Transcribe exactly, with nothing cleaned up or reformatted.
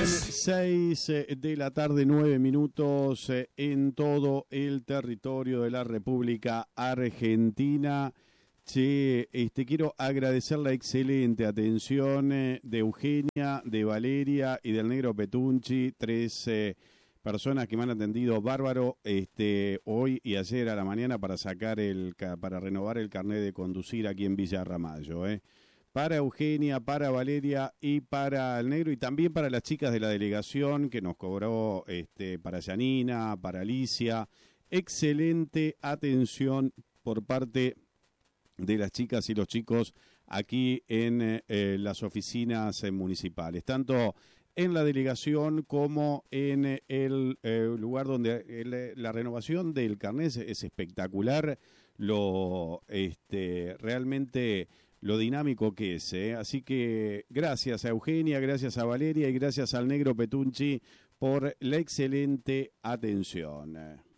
Bien, seis de la tarde, nueve minutos eh, en todo el territorio de la República Argentina. Che, este, quiero agradecer la excelente atención eh, de Eugenia, de Valeria y del Negro Petunchi, tres eh, personas que me han atendido bárbaro este, hoy y ayer a la mañana para sacar el para renovar el carnet de conducir aquí en Villa Ramallo, eh. Para Eugenia, para Valeria y para el Negro, y también para las chicas de la delegación que nos cobró, este, para Yanina, para Alicia. Excelente atención por parte de las chicas y los chicos aquí en eh, las oficinas eh, municipales, tanto en la delegación como en el eh, lugar donde el, la renovación del carnet es, es espectacular, lo este, realmente lo dinámico que es, ¿eh? Así que gracias a Eugenia, gracias a Valeria y gracias al Negro Petunchi por la excelente atención.